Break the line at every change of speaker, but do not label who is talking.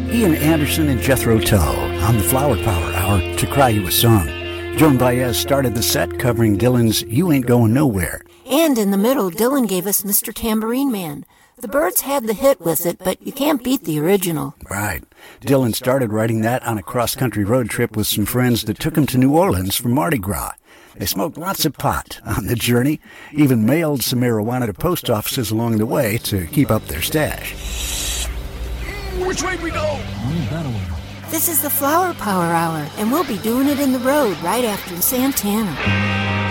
Ian Anderson and Jethro Tull on the Flower Power Hour to cry you a song. Joan Baez started the set covering Dylan's You Ain't Going Nowhere.
And in the middle, Dylan gave us Mr. Tambourine Man. The Byrds had the hit with it, but you can't beat the original.
Right. Dylan started writing that on a cross-country road trip with some friends that took him to New Orleans for Mardi Gras. They smoked lots of pot on the journey, even mailed some marijuana to post offices along the way to keep up their stash.
Which way we go?
This is the Flower Power Hour, and we'll be doing it in the road right after Santana.